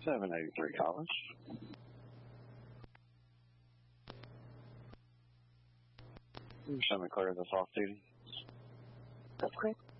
783 College. Showing me clear of this off duty. That's correct.